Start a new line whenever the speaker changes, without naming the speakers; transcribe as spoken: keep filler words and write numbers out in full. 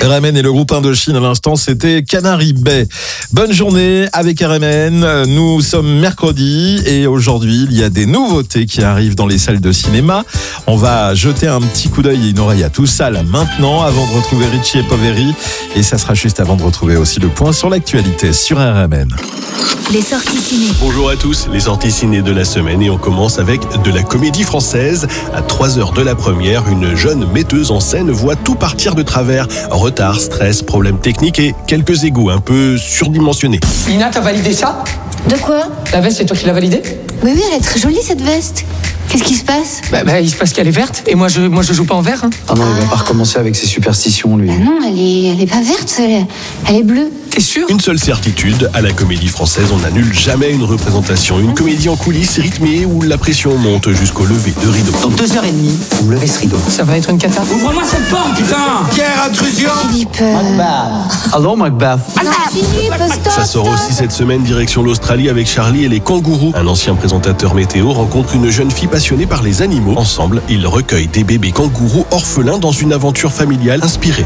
R M N et le groupe Indochine à l'instant, c'était Canary Bay. Bonne journée avec R M N. Nous sommes mercredi et aujourd'hui, il y a des nouveautés qui arrivent dans les salles de cinéma. On va jeter un petit coup d'œil et une oreille à tout ça là maintenant avant de retrouver Richie et Poveri. Et ça sera juste avant de retrouver aussi le point sur l'actualité sur R M N.
Les sorties ciné.
Bonjour à tous, les sorties ciné de la semaine et on commence avec de la comédie française. À trois heures de la première, une jeune metteuse en scène voit tout partir de travers. Retard, stress, problèmes techniques et quelques égos un peu surdimensionnés.
Ina, t'as validé ça ?
De quoi ?
La veste, c'est toi qui l'as validée ?
Oui, oui, elle est très jolie cette veste. Qu'est-ce qui se passe ?
bah, bah, il se passe qu'elle est verte et moi je, moi je joue pas en vert. Hein.
Ah non, il va pas recommencer avec ses superstitions, lui.
Bah non, elle est, elle est pas verte, elle est, elle est bleue.
T'es sûr ?
Une seule certitude, à la comédie française, on n'annule jamais une représentation. Une comédie en coulisses rythmée où la pression monte jusqu'au lever de rideau.
Dans deux heures et demie, vous levez ce rideau.
Ça va être une cata.
Ouvre-moi cette porte, putain! Pierre, intrusion!
Philippe. Euh...
Allô, Macbeth.
Non, Philippe, stop,
Ça sort
stop.
aussi cette semaine direction l'Australie avec Charlie et les kangourous. Un ancien présentateur météo rencontre une jeune fille passionnée par les animaux. Ensemble, ils recueillent des bébés kangourous orphelins dans une aventure familiale inspirée